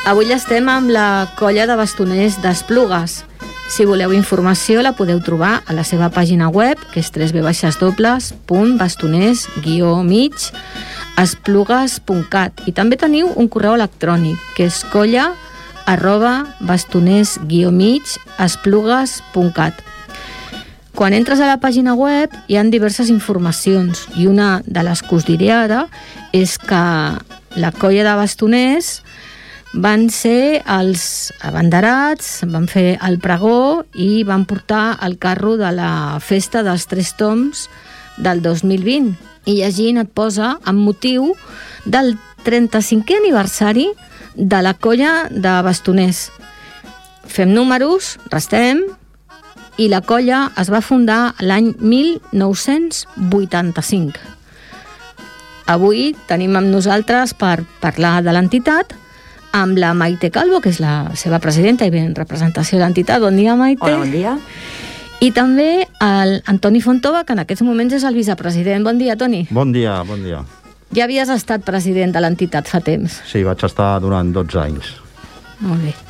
Avui estem amb la colla de bastoners d'Esplugues. Si voleu informació la podeu trobar a la seva pàgina web, que és www.bastoners-esplugues.cat, i també teniu un correu electrònic, que és colla@bastoners-esplugues.cat. Quan entres a la pàgina web hi ha diverses informacions, i una de les que us diré ara és que la colla de bastoners van ser els abanderats, van fer el pregó i van portar el carro de la festa dels Tres Tombs del 2020. I llegint et posa amb motiu del 35è aniversari de la colla de bastoners. Fem números, restem, i la colla es va fundar l'any 1985. Avui tenim amb nosaltres per parlar de l'entitat amb la Maite Calvo, que és la seva presidenta i ve en representació de l'entitat. Bon dia, Maite. Hola, bon dia. I també l'Antoni Fontova, que en aquests moments és el vicepresident. Bon dia, Toni. Bon dia, bon dia. Ja havies estat president de l'entitat fa temps. Sí, vaig estar durant 12 anys. Molt bé.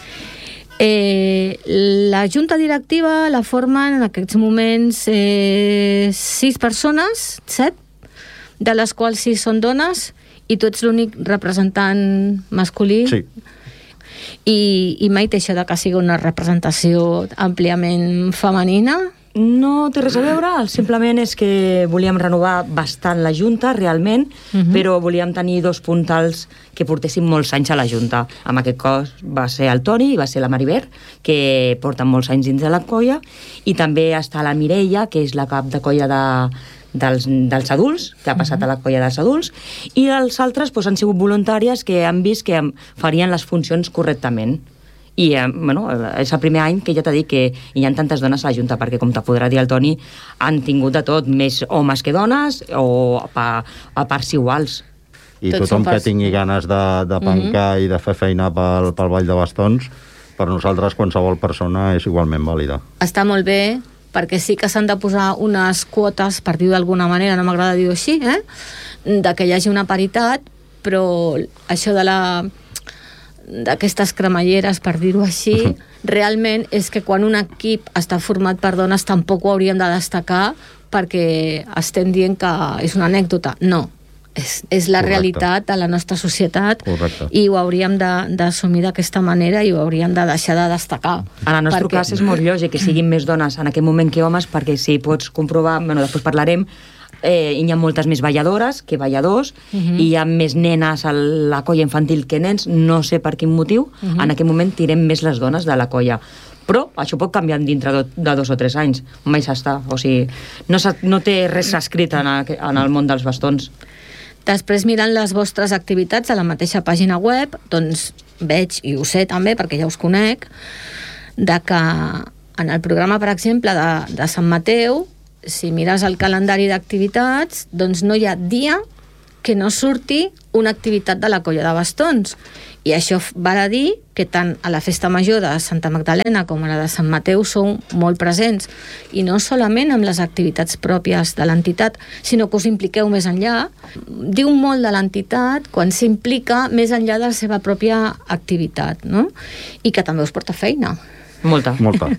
La junta directiva la formen en aquests moments 6 persones, 7, de les quals 6 són dones, i tu ets l'únic representant masculí. Sí. I Maite, això de que sigui una representació àmpliament femenina? No té res a veure, simplement és que volíem renovar bastant la Junta, realment, però volíem tenir 2 puntals que portessin molts anys a la Junta. En aquest cas va ser el Toni i va ser la Maribert, que porten molts anys dins de la colla, i també està la Mireia, que és la cap de colla dels adults, que ha passat a la colla dels adults, i els altres han sigut voluntàries que han vist que farien les funcions correctament. I és el primer any que ja t'he dit que hi ha tantes dones a la Junta, perquè, com te podrà dir el Toni, han tingut de tot, més homes que dones, o a parts iguals. I tothom que tingui ganes de pencar i de fer feina pel Vall de Bastons, per nosaltres qualsevol persona és igualment vàlida. Està molt bé, perquè sí que s'han de posar unes quotes, per dir-ho d'alguna manera, no m'agrada dir-ho així, de que hi hagi una paritat, però això d'aquestes cremalleres, per dir-ho així, realment és que quan un equip està format per dones tampoc ho hauríem de destacar perquè estem dient que és una anècdota. No, és la realitat de la nostra societat. Correcte. I ho hauríem d'assumir d'aquesta manera i ho hauríem de deixar de destacar. En el nostre cas és molt lògic que siguin més dones en aquest moment que homes, perquè si pots comprovar, després parlarem, hi ha moltes més balladores que balladors, i hi ha més nenes a la colla infantil que nens, no sé per quin motiu. En aquest moment tirem més les dones de la colla, però això pot canviar dintre de 2 o 3 anys, mai s'està, o sigui, no té res escrit en el món dels bastons. Després, mirant les vostres activitats a la mateixa pàgina web, doncs veig, i ho sé també perquè ja us conec, de que en el programa, per exemple, de Sant Mateu, si mires el calendari d'activitats, doncs no hi ha dia que no surti una activitat de la colla de bastons. I això val a dir que tant a la festa major de Santa Magdalena com a la de Sant Mateu sou molt presents, i no solament amb les activitats pròpies de l'entitat, sinó que us impliqueu més enllà. Diu molt de l'entitat quan s'implica més enllà de la seva pròpia activitat, no? I que també us porta feina. Molta.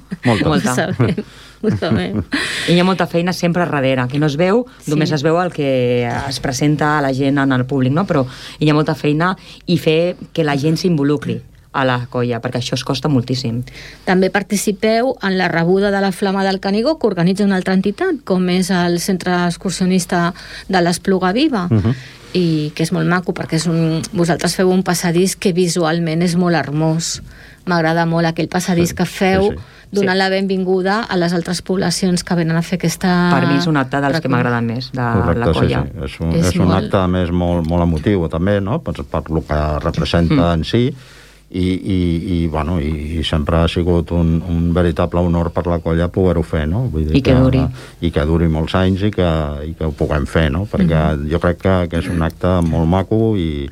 Ho sabem. I hi ha molta feina sempre darrere, que no es veu, només es veu el que es presenta a la gent en el públic, no? Però hi ha molta feina, i fer que la gent s'involucri a la colla, perquè això es costa moltíssim. També participeu en la rebuda de la Flama del Canigó, que organitza una altra entitat, com és el Centre Excursionista de l'Espluga Viva, i que és molt maco, perquè vosaltres feu un passadís que visualment és molt hermós. M'agrada molt aquell passadís que feu, donant la benvinguda a les altres poblacions que venen a fer aquesta... Per mi és un acte dels que m'agraden més de la colla. És un acte més molt emotiu també, no? Per el que representa en si, i sempre ha sigut un veritable honor per la colla poder-ho fer, no? Vull dir, I que duri. I que duri molts anys i que ho puguem fer, no? Perquè jo crec que és un acte molt maco i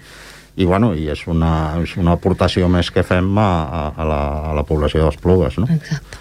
és una aportació més que fem a la població d'Esplugues, no? Exacte.